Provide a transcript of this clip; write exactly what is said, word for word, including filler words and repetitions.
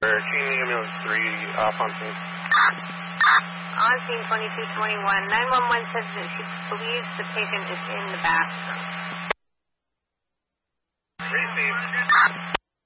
Team Ambulance three, off on scene. On scene twenty-two twenty-one. nine one one says that she believes the patient is in the bathroom. Receive.